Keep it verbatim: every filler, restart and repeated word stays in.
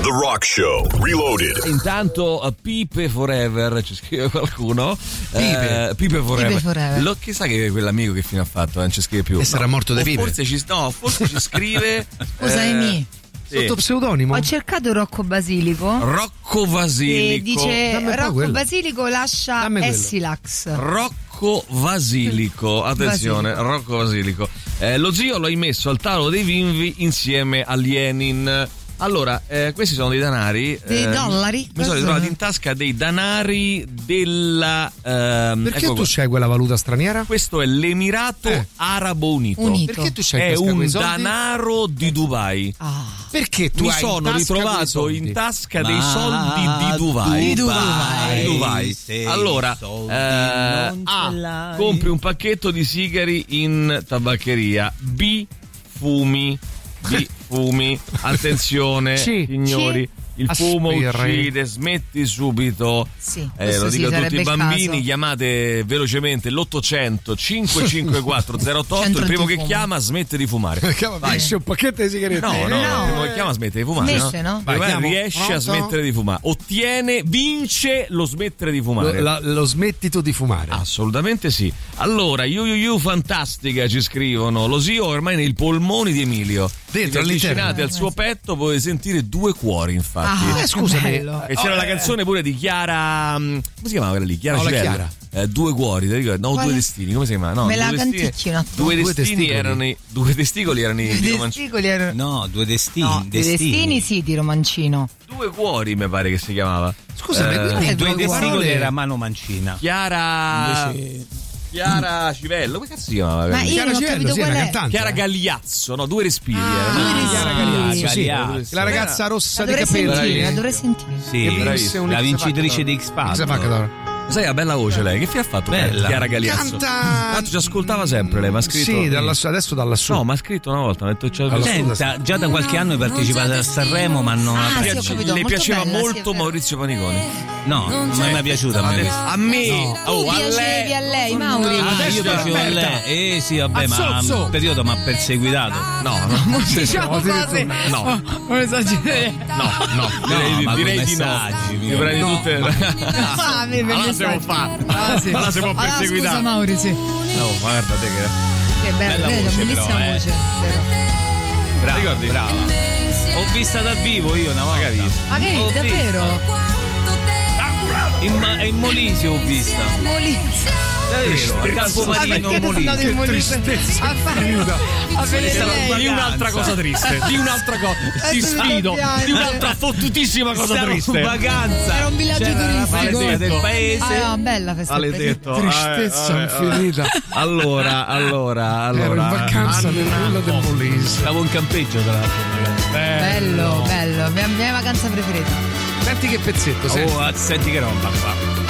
The Rock Show Reloaded. Intanto uh, Pipe Forever ci scrive qualcuno. Pipe, uh, Pipe Forever. Pipe Forever. Lo, chissà che quell'amico che fine ha fatto, non ci scrive più. E sarà no. morto di Pipe. Forse ci, no, forse ci scrive. Scusa, eh, Emi. sì. Sotto pseudonimo? Ho cercato Rocco Basilico. Rocco Basilico. E dice Dammi Rocco quello. Basilico lascia Dammi quello. Essilax. Rocco Basilico, attenzione, Basilico. Rocco Basilico. Eh, lo zio l'ho immesso al tavolo dei Vinvi insieme a Lenin. Allora, eh, questi sono dei danari. Dei eh, dollari? Mi sono Cosa ritrovato sono? in tasca dei danari della. ehm, Perché ecco tu qua. c'hai quella valuta straniera? Questo è l'Emirato Eh. Arabo Unito. Unito. Perché tu c'hai È in tasca un quei soldi? danaro di Dubai. Ah. Perché tu Mi hai in sono tasca quei ritrovato soldi? in tasca Ma dei soldi di Dubai. Di Dubai. Di Dubai. Se Allora, i soldi eh, non A. ce l'hai. Compri un pacchetto di sigari in tabaccheria. B. Fumi. B. Fumi. Attenzione, C. signori. Il fumo Aspiri. uccide, smetti subito. Sì, Eh, questo lo sì, dico a tutti sarebbe i il bambini, caso. chiamate velocemente l'ottocento cinquecentocinquantaquattro zero otto otto. Il Centro primo che antifumo. chiama smette di fumare. Finisce un pacchetto di sigarette. No, no, No. il primo che chiama smette di fumare. Smette, no? Vai, Vai, chiamo. riesce a Pronto? smettere di fumare. Ottiene, vince lo smettere di Lo, fumare. la- lo smetti tu di fumare. Assolutamente sì. Allora, you, you, you, fantastica, ci scrivono. Lo zio ormai nei polmoni di Emilio. Dentro, Se vi all'interno. avvicinate al suo petto potete sentire due cuori, infatti. Ah, Eh, scusami. che bello. E c'era la canzone pure di Chiara. mm, Come si chiamava quella lì? Chiara No, la Civella. Chiara. Eh, due cuori, ti ricordi? No, Quale? due destini. Come si chiama? No, Me la due destini- canticchi un attimo. Due Due destini testicoli. erano i. Due testicoli erano i di I Romancino. testicoli erano... No, due destini. No, dei destini sì di Romancino. Due cuori, mi pare che si chiamava. Scusami, Eh, quindi Eh, Due due testicoli parole- era mano mancina. Chiara. Invece- Chiara Civello. Come cazzo si chiamava? Ma quella? io Chiara non ho Civello, capito sì, è qual una è. cantante. Chiara Gagliazzo, no, due respiri. Ah, erano. due respiri. Chiara Gagliazzo, sì. Gagliazzo. La ragazza rossa La di dovrei capelli. sentire, la dovrei sentire. Sì, Che vinse bravissima. un la X vincitrice Factor. di X X Factor. Factor. Sai, ha bella voce lei. Che fine ha fatto? Bella. Chiara Gagliazzo. Canta- Tanto ci ascoltava sempre lei, ma ha scritto. Sì, da lassù- adesso da lassù. No, ma ha scritto una volta. Ha detto c'è Allora, Senta, già da qualche anno hai partecipato a Sanremo, ma non Ah, ha sì, ho preso. capito. le molto piaceva bella, sì, è molto vero. Maurizio Paniconi. No, non mi è mai piaciuta a me questa. A me, Tu oh, a piacevi a lei. lei, Mauri. Ah, Adesso io piacevo a aspetta. lei. Eh sì, vabbè, ma Azzozzo. un periodo mi ha perseguitato. No, no, Diciamo cose. no, Non esagerare. no, no, direi, No, di- ma direi con di no. messaggi, Mi prendi no, tutte. Ah, mi- mi- Allora mi- siamo fatti. Ah, sì. Allora siamo Allora, perseguitati. scusa Mauri, sì. No, ma guarda te che. Che bella, Bella lei ha una voce, bellissima però, eh. voce. vero. Brava, Ricordi? brava. Ho vista dal vivo io una volta. Magari. Ma che Ho davvero? In, Ma- in Molise ho vista. Molise. Davvero, a Campomarino, Ma perché sei andato in Molise. Molise? A fare a vedere lei. Di un'altra cosa triste, di un'altra cosa. Ti Eh, sfido, piange. di un'altra fottutissima cosa Stavo in triste. vacanza. Era un villaggio C'era la turistico. palestra del paese. Ah, no, bella festa. Maledetto. Tristezza Ah, eh, vabbè, infinita. vabbè. Allora, allora, allora. Ero in vacanza nel nulla del Molise. Stavo in campeggio tra l'altro. Bello, bello. Mia, mia vacanza preferita. Senti che pezzetto, senti. Oh, senti che roba qua.